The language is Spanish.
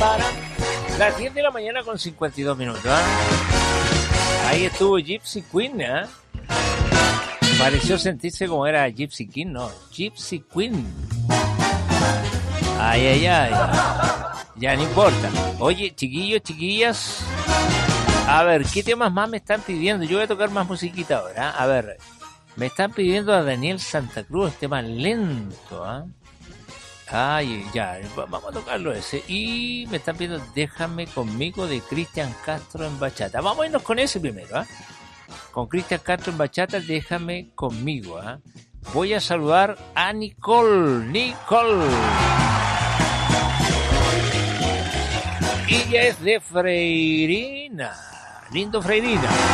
Las 10 de la mañana con 52 minutos. Ahí estuvo Gypsy Queen, ¿eh? Pareció sentirse como era Gypsy King, no, Gypsy Queen. Ay, ay, ay. Ya no importa. Oye, chiquillos, chiquillas. A ver, ¿qué temas más me están pidiendo? Yo voy a tocar más musiquita ahora. A ver, me están pidiendo a Daniel Santa Cruz, tema lento, ¿ah? Ay, ya, vamos a tocarlo ese. Y me están pidiendo Déjame Conmigo de Cristian Castro en bachata. Vamos a irnos con ese primero, ¿ah? Con Cristian Castro en bachata, Déjame Conmigo, ¿ah? Voy a saludar a Nicole. Ella es de Freirina. Lindo Freirina.